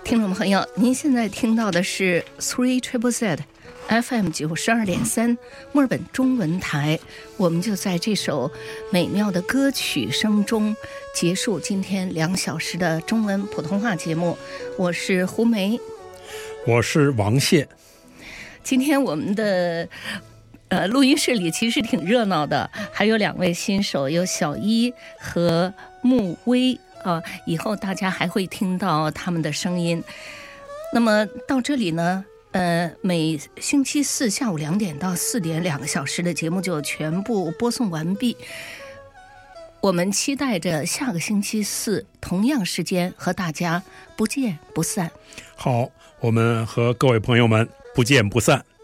听众朋友，您现在听到的是 3ZZZ FM 92.3墨尔本中文台，我们就在这首美妙的歌曲声中结束今天2小时的中文普通话节目。我是胡梅， 我是王谢。 今天我们的录音室里其实挺热闹的，还有2位新手，有小一和穆威以后大家还会听到他们的声音。那么到这里呢，每星期四下午2点到4点2个小时的节目就全部播送完毕。我们期待着下个星期四同样时间和大家不见不散。 好，我们和各位朋友们不见不散。